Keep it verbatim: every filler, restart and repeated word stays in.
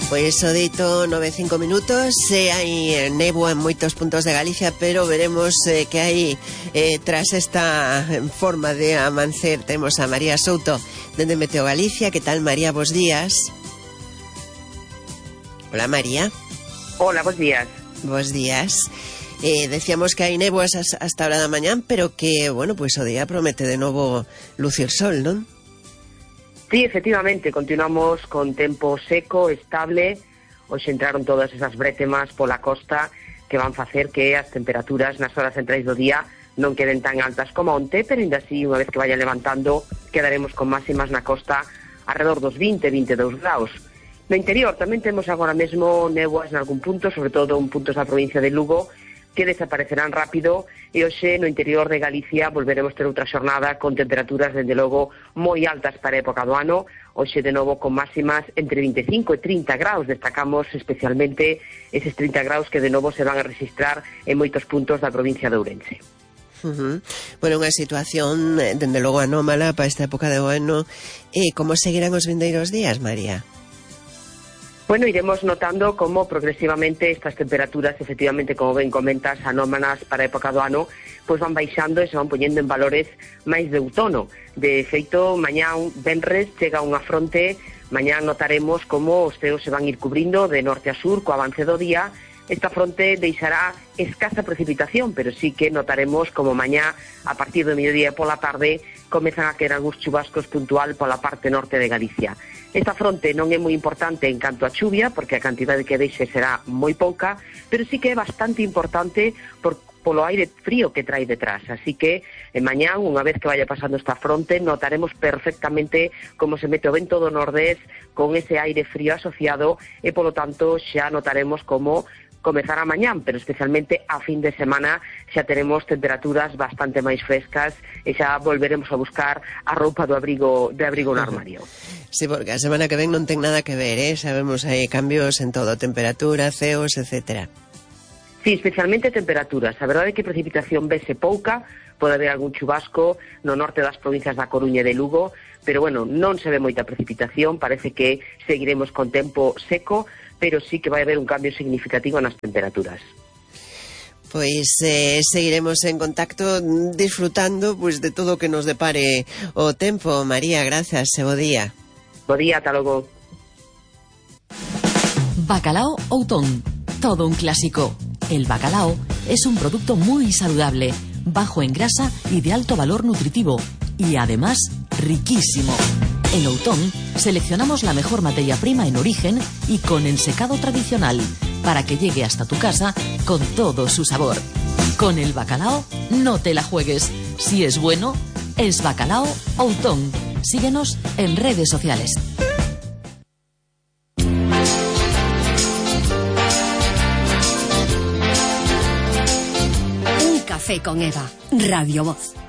Pois o dito nove e cinco minutos, eh, hai néboa en moitos puntos de Galicia, pero veremos eh, que hai eh, tras esta forma de amancer. Temos a María Souto dende Meteo Galicia. Que tal, María? Bos días. Hola, María. Hola, bos días. Bos días. Eh, decíamos que hai néboas hasta a hora da mañán, pero que, bueno, pois pues, o día promete de novo lucir sol, non? Sí, efectivamente, continuamos con tempo seco, estable. Hoxe entraron todas esas brétemas pola costa que van facer que as temperaturas nas horas centrais do día non queden tan altas como onte, pero ainda así, unha vez que vayan levantando, quedaremos con máximas na costa alrededor dos vinte, vinte e dous graus. No interior tamén temos agora mesmo néboas en algún punto, sobre todo en puntos da provincia de Lugo, que desaparecerán rápido, e hoxe no interior de Galicia volveremos ter outra xornada con temperaturas, dende logo, moi altas para a época do ano. Hoxe, de novo, con máximas entre vinte e cinco e trinta graus. Destacamos especialmente eses trinta graus que de novo se van a registrar en moitos puntos da provincia de Ourense. Uh-huh. Bueno, unha situación, dende logo, anómala para esta época de ano. E como seguirán os vindeiros días, María? Bueno, iremos notando como progresivamente estas temperaturas, efectivamente, como ben comentas, anómalas para a época do ano, pois van baixando e se van poñendo en valores máis de outono. De feito, mañán venres chega unha fronte, mañán notaremos como os ceos se van ir cubrindo de norte a sur co avance do día. Esta fronte deixará escasa precipitación, pero sí que notaremos como mañá, a partir do mediodía e pola tarde, comezan a quedar algúns chubascos puntual pola parte norte de Galicia. Esta fronte non é moi importante en canto a chuvia, porque a cantidade que deixe será moi pouca, pero sí que é bastante importante por, polo aire frío que trae detrás. Así que, en mañán, unha vez que vaya pasando esta fronte, notaremos perfectamente como se mete o vento do nordés con ese aire frío asociado, e, polo tanto, xa notaremos como comezar a mañán, pero especialmente a fin de semana xa teremos temperaturas bastante máis frescas e xa volveremos a buscar a roupa do abrigo de abrigo no armario. Sí, porque a semana que ven non ten nada que ver, eh? Sabemos hai cambios en todo, temperatura, ceos, etcétera. Sí, especialmente temperaturas. A verdade é que precipitación vese pouca, pode haber algún chubasco no norte das provincias da Coruña e de Lugo, pero bueno, non se ve moita precipitación, parece que seguiremos con tempo seco, pero sí que vai haber un cambio significativo nas temperaturas. Pois eh, seguiremos en contacto disfrutando pues, de todo o que nos depare o tempo. María, gracias, e bo día. Bo día, ata logo. Bacalao Outón, todo un clásico. El bacalao es un producto muy saludable, bajo en grasa y de alto valor nutritivo, y además riquísimo. En Outón seleccionamos la mejor materia prima en origen y con ensecado tradicional para que llegue hasta tu casa con todo su sabor. Con el bacalao no te la juegues. Si es bueno, es Bacalao Outón. Síguenos en redes sociales. Un café con Eva, Radio Voz.